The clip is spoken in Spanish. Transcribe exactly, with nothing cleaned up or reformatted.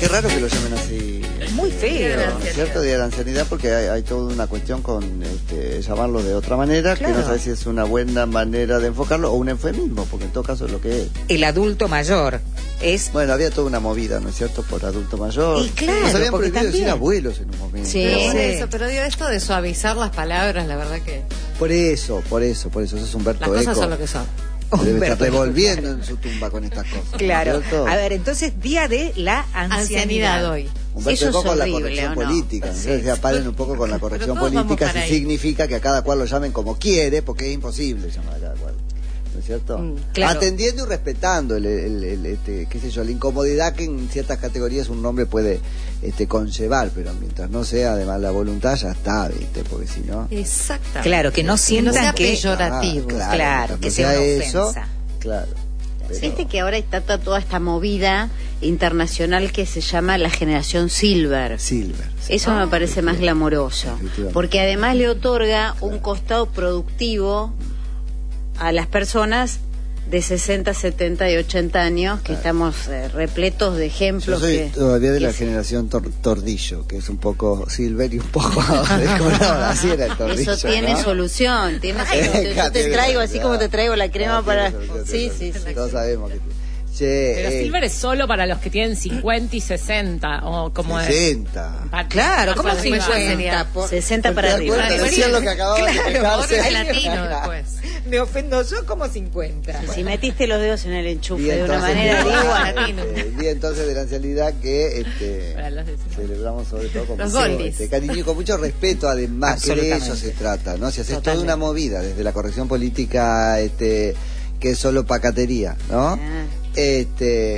qué raro que lo llamen así. Muy feo. ¿No es cierto? Día de la ancianidad, porque hay, hay toda una cuestión con este, llamarlo de otra manera, claro, que no sé si es una buena manera de enfocarlo o un eufemismo, porque en todo caso es lo que es. El adulto mayor es... Bueno, había toda una movida, ¿no es cierto?, por adulto mayor. Y claro, nos habían porque prohibido también... decir abuelos en un momento. Sí, pero por Sí. eso, pero digo, esto de suavizar las palabras, la verdad que... Por eso, por eso, por eso, eso es Humberto Las cosas Eco. son lo que son. Debe estar Humberto Eco, revolviendo claro. en su tumba con estas cosas. Claro. ¿Cierto? A ver, entonces, día de la ancianidad, Ancianidad hoy. Humberto Eso Eco es con la horrible, corrección ¿o no? política. Sí. Entonces ya paren un poco con la corrección todos vamos política, para si ahí. significa que a cada cual lo llamen como quiere, porque es imposible llamar a cada cual. ¿No es cierto? Mm, claro. Atendiendo y respetando el, el, el, este, qué sé yo, la incomodidad que en ciertas categorías un nombre puede este, conllevar, pero mientras no sea de mala voluntad ya está, ¿viste? Porque si no... Exacto. Claro, que no sientan sea que... peyorativo. Ah, Claro, claro, que no sea una eso, ofensa. claro. Pero- Viste que ahora está to- toda esta movida internacional que se llama la generación Silver. Silver. sí. Eso me parece más glamoroso, Efectivamente. porque además le otorga un costado productivo a las personas de sesenta, setenta y ochenta años, que Claro. estamos eh, repletos de Yo ejemplos. soy que, todavía de que la se- generación tor- tordillo, que es un poco silver y un poco descolorado. Así era el tordillo. Eso tiene ¿no? solución, tiene solución. Yo te Tiene traigo así solución. como te traigo la crema No, para... tiene solución, Sí, tiene sí, solución. sí. Todos sabemos que tiene. Che, Pero eh, Silver es solo para los que tienen cincuenta y sesenta, o como es. sesenta. Pa- Claro, más ¿cómo arriba. cincuenta? Por... sesenta ¿Te para das arriba. cuenta? Decían lo que acababan de Claro, quejarse. Ahora es Ay, latino después. Me ofendo yo como cincuenta. Si metiste los dedos en el enchufe Y de una entonces, manera, día, digo, este, día entonces de la ancianidad que este, Para los de cincuenta. celebramos sobre todo con Los mucho oldies. este, cariño y con mucho respeto, además que de eso Absolutamente. se trata, ¿no? Si haces toda Totalmente. una movida desde la corrección política este, que es solo pacatería, ¿no? Ah. Este